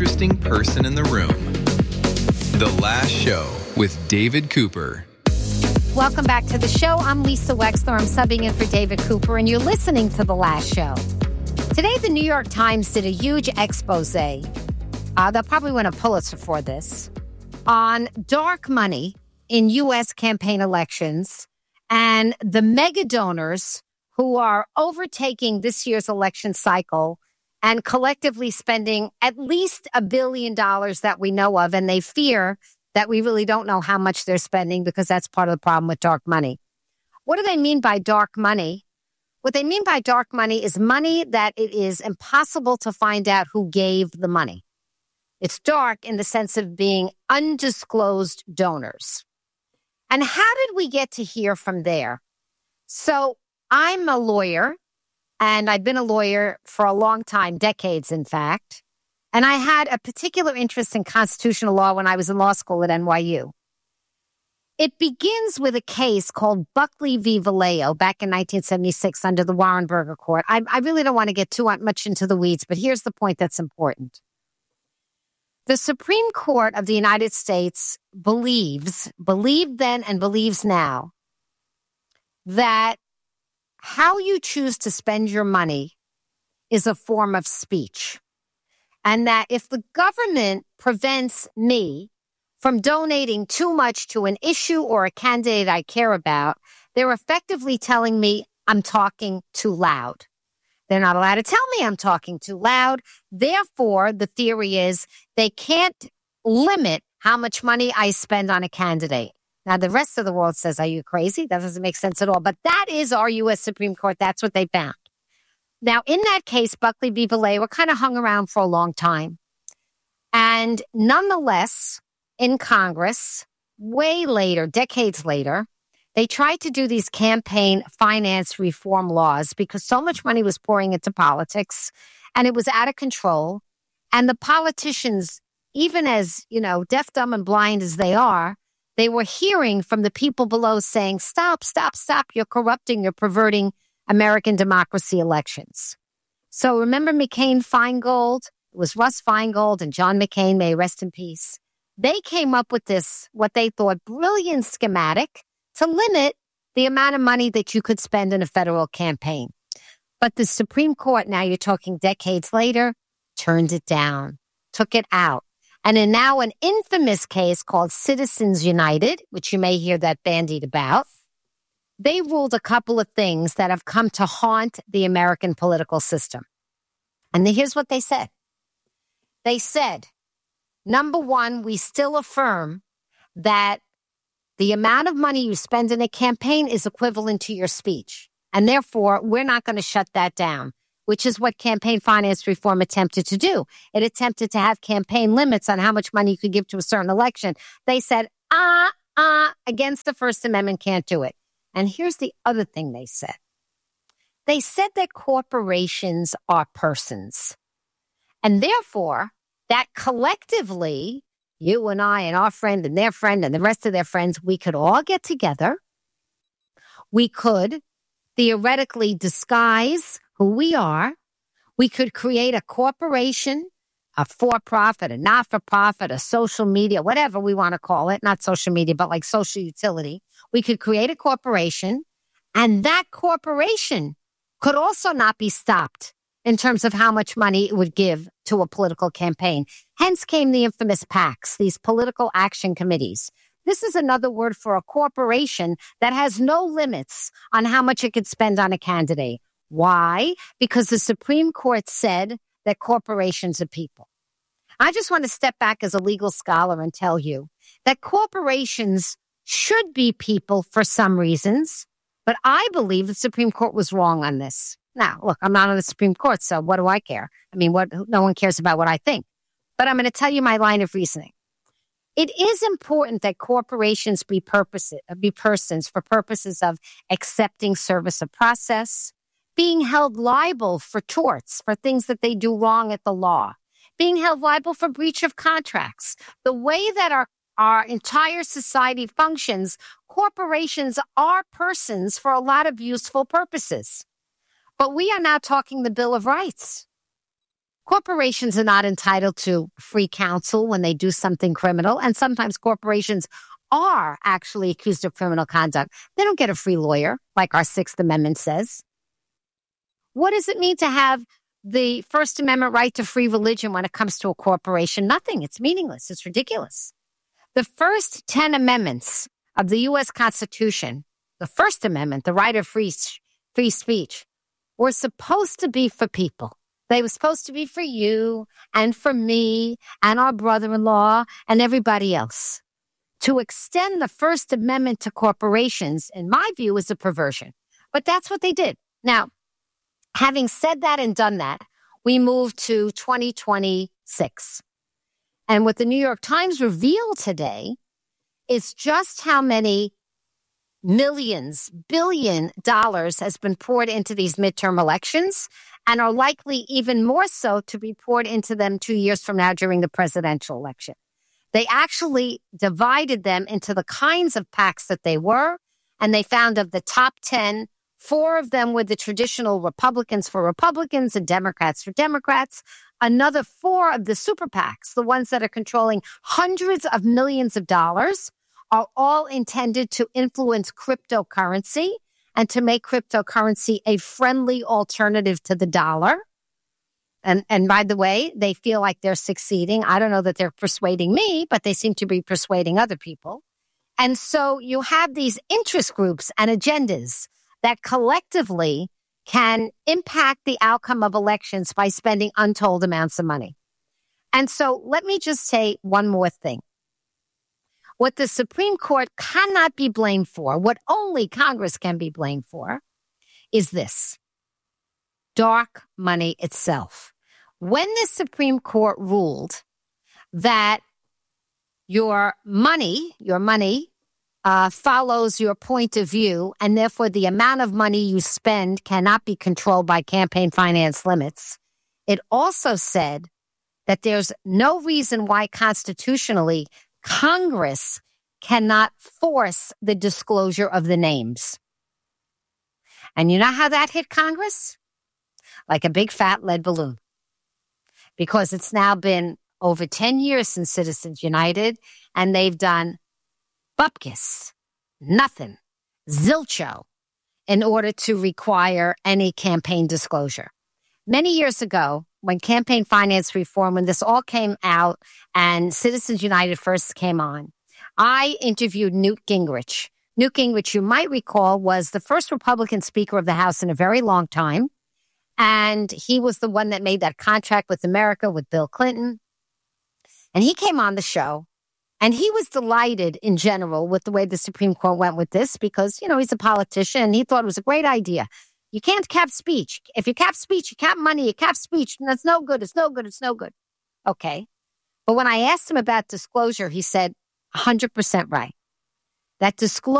interesting person in the room. The Last Show with David Cooper. Welcome back to the show. I'm Lisa Wexler. I'm subbing in for David Cooper, and you're listening to The Last Show. Today, the New York Times did a huge expose. They'll probably win a Pulitzer for this, on dark money in U.S. campaign elections and the mega donors who are overtaking this year's election cycle and collectively spending at least $1 billion that we know of. And they fear that we really don't know how much they're spending because that's part of the problem with dark money. What do they mean by dark money? What they mean by dark money is money that it is impossible to find out who gave the money. It's dark in the sense of being undisclosed donors. And how did we get to hear from there? So I'm a lawyer, and I've been a lawyer for a long time, decades, in fact. And I had a particular interest in constitutional law when I was in law school at NYU. It begins with a case called Buckley v. Vallejo back in 1976 under the Warren Burger Court. I really don't want to get too much into the weeds, but here's the point that's important. The Supreme Court of the United States believed then and believes now, that how you choose to spend your money is a form of speech. And that if the government prevents me from donating too much to an issue or a candidate I care about, they're effectively telling me I'm talking too loud. They're not allowed to tell me I'm talking too loud. Therefore, the theory is they can't limit how much money I spend on a candidate. Now, the rest of the world says, are you crazy? That doesn't make sense at all. But that is our U.S. Supreme Court. That's what they found. Now, in that case, Buckley v. Vallejo kind of hung around for a long time. And nonetheless, in Congress, way later, decades later, they tried to do these campaign finance reform laws because so much money was pouring into politics and it was out of control. And the politicians, even as, deaf, dumb, and blind as they are, they were hearing from the people below saying, stop, stop, stop. You're corrupting, you're perverting American democracy elections. So remember McCain-Feingold? It was Russ Feingold and John McCain, may he rest in peace. They came up with this, what they thought, brilliant schematic to limit the amount of money that you could spend in a federal campaign. But the Supreme Court, now you're talking decades later, turned it down, took it out. And in now an infamous case called Citizens United, which you may hear that bandied about, they ruled a couple of things that have come to haunt the American political system. And here's what they said. They said, number one, we still affirm that the amount of money you spend in a campaign is equivalent to your speech. And therefore, we're not going to shut that down, which is what campaign finance reform attempted to do. It attempted to have campaign limits on how much money you could give to a certain election. They said, against the First Amendment, can't do it. And here's the other thing they said. They said that corporations are persons. And therefore, that collectively, you and I and our friend and their friend and the rest of their friends, we could all get together. We could theoretically disguise who we are. We could create a corporation, a for-profit, a not-for-profit, a social media, whatever we want to call it. Not social media, but like social utility. We could create a corporation, and that corporation could also not be stopped in terms of how much money it would give to a political campaign. Hence came the infamous PACs, these political action committees. This is another word for a corporation that has no limits on how much it could spend on a candidate. Why? Because the Supreme Court said that corporations are people. I just want to step back as a legal scholar and tell you that corporations should be people for some reasons, but I believe the Supreme Court was wrong on this. Now, look, I'm not on the Supreme Court, so what do I care? I mean, no one cares about what I think. But I'm going to tell you my line of reasoning. It is important that corporations be persons for purposes of accepting service of process, being held liable for torts, for things that they do wrong at the law, being held liable for breach of contracts. The way that our entire society functions, corporations are persons for a lot of useful purposes. But we are now talking the Bill of Rights. Corporations are not entitled to free counsel when they do something criminal, and sometimes corporations are actually accused of criminal conduct. They don't get a free lawyer, like our Sixth Amendment says. What does it mean to have the First Amendment right to free religion when it comes to a corporation? Nothing. It's meaningless. It's ridiculous. The first 10 amendments of the U.S. Constitution, the First Amendment, the right of free speech, were supposed to be for people. They were supposed to be for you and for me and our brother-in-law and everybody else. To extend the First Amendment to corporations, in my view, is a perversion. But that's what they did. Now, having said that and done that, we move to 2026. And what the New York Times revealed today is just how many millions, $billion has been poured into these midterm elections, and are likely even more so to be poured into them 2 years from now during the presidential election. They actually divided them into the kinds of PACs that they were, and they found of the top 10, 4 of them were the traditional Republicans for Republicans and Democrats for Democrats. Another 4 of the super PACs, the ones that are controlling hundreds of millions of dollars, are all intended to influence cryptocurrency and to make cryptocurrency a friendly alternative to the dollar. And by the way, they feel like they're succeeding. I don't know that they're persuading me, but they seem to be persuading other people. And so you have these interest groups and agendas that collectively can impact the outcome of elections by spending untold amounts of money. And so let me just say one more thing. What the Supreme Court cannot be blamed for, what only Congress can be blamed for, is this: dark money itself. When the Supreme Court ruled that your money follows your point of view, and therefore the amount of money you spend cannot be controlled by campaign finance limits, it also said that there's no reason why constitutionally Congress cannot force the disclosure of the names. And you know how that hit Congress? Like a big fat lead balloon. Because it's now been over 10 years since Citizens United, and they've done bupkis, nothing, zilcho, in order to require any campaign disclosure. Many years ago, when campaign finance reform, when this all came out and Citizens United first came on, I interviewed Newt Gingrich. Newt Gingrich, you might recall, was the first Republican Speaker of the House in a very long time. And he was the one that made that contract with America with Bill Clinton. And he came on the show, and he was delighted in general with the way the Supreme Court went with this because, you know, he's a politician and he thought it was a great idea. You can't cap speech. If you cap speech, you cap money, you cap speech, and that's no good. It's no good. It's no good. Okay. But when I asked him about disclosure, he said 100% right. That disclosure